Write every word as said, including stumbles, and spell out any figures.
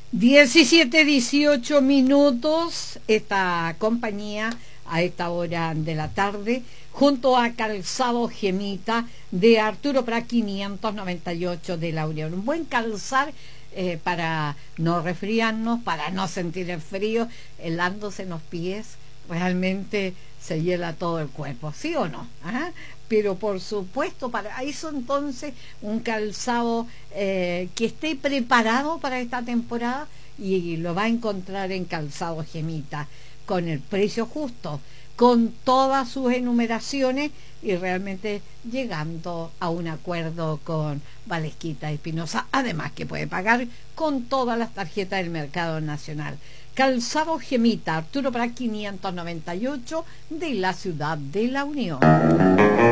diecisiete, dieciocho minutos, esta compañía a esta hora de la tarde, junto a Calzado Gemita de Arturo Prat quinientos noventa y ocho de La Unión. Un buen calzar eh, para no resfriarnos, para no sentir el frío, helándose en los pies, realmente se hiela todo el cuerpo, ¿sí o no? ¿Ah? Pero por supuesto, para eso entonces un calzado eh, que esté preparado para esta temporada, y lo va a encontrar en Calzado Gemita, con el precio justo, con todas sus enumeraciones y realmente llegando a un acuerdo con Valesquita Espinosa, además que puede pagar con todas las tarjetas del mercado nacional. Calzado Gemita, Arturo Prat quinientos noventa y ocho de la ciudad de La Unión.